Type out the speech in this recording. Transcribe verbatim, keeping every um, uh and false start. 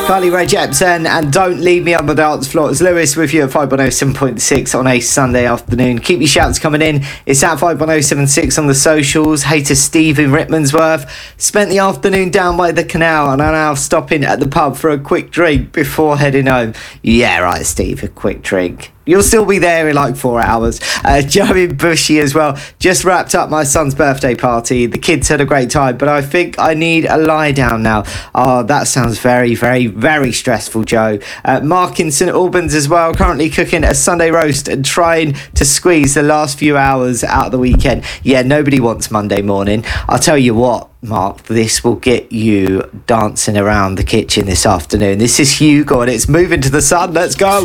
Carly Rae Jepsen and Don't Leave Me on the Dance Floor. It's Lewis with you at five one oh seven point six on a Sunday afternoon. Keep your shouts coming in. It's at five one oh seven six on the socials. Hey to Steve in Rittmansworth. Spent the afternoon down by the canal and I'm now stopping at the pub for a quick drink before heading home. Yeah, right, Steve, a quick drink. You'll still be there in like four hours. Uh, Joey Bushy as well. Just wrapped up my son's birthday party. The kids had a great time, but I think I need a lie down now. Oh, that sounds very, very, very stressful, Joe. Uh, Mark in St Albans as well. Currently cooking a Sunday roast and trying to squeeze the last few hours out of the weekend. Yeah, nobody wants Monday morning. I'll tell you what, Mark, this will get you dancing around the kitchen this afternoon. This is Hugo and it's Moving to the Sun. Let's go.